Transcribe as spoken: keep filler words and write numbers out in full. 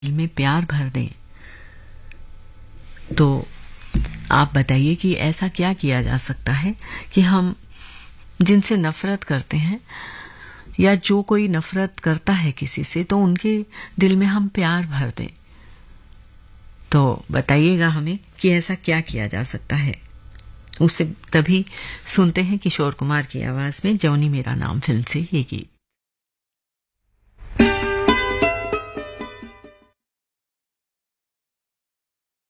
दिल में प्यार भर दें। तो आप बताइए कि ऐसा क्या किया जा सकता है कि हम जिनसे नफरत करते हैं या जो कोई नफरत करता है किसी से तो उनके दिल में हम प्यार भर दें। तो बताइएगा हमें कि ऐसा क्या किया जा सकता है। उसे तभी सुनते हैं किशोर कुमार की आवाज में जौनी मेरा नाम फिल्म से ये गीत।